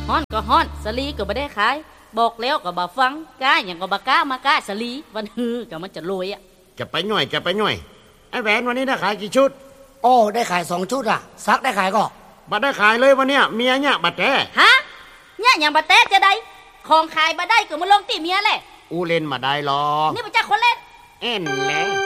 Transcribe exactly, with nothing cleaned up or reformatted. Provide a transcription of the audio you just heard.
ฮ้อนก็ฮ้อนสลีก็บ่ได้ขายบอกแล้วก็บ่ฟังกล้าอย่างก็บ่กล้ามากล้าสลีวันฮือก็มันจะรวยอ่ะจะไปหน่อยจะไปหน่อยไอ้แหวนวันนี้ได้ขายกี่ชุดโอ้ได้ขายสองชุดอ่ะซักได้ขายก็บัดได้ขายเลยวันเนี้ยเมียเนี่ยบัดแท้ฮะเนี่ยอย่างบัดแท้จะได้ของขายบ่ได้ก็มาลงตีเมียแหละอูเล่นมาได้หรอนี่มันจะคนเล่นเอ็นแหละ